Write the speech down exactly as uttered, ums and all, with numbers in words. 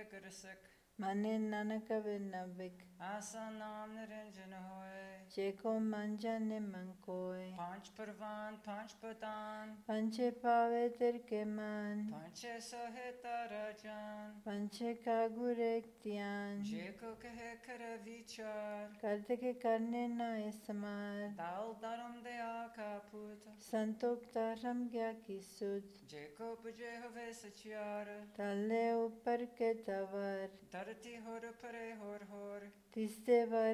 गुर सिख मने नानक बिन बिक आसा नाम निरंजन होए जेको मन जाने मन कोय पांच परवान पांच पतान पंचे पावे तिर के मन पांचे सोहे तारा जान पंचे का गुरे त्यान जे को कहे कर विचार करते के करने ना इसमार ताल धर्म दया का पुत संतोष धर्म ज्ञा की सुध जे को पुजे हवे सचियार तले ऊपर के तवर धरती होर परे होर होर तिसते वर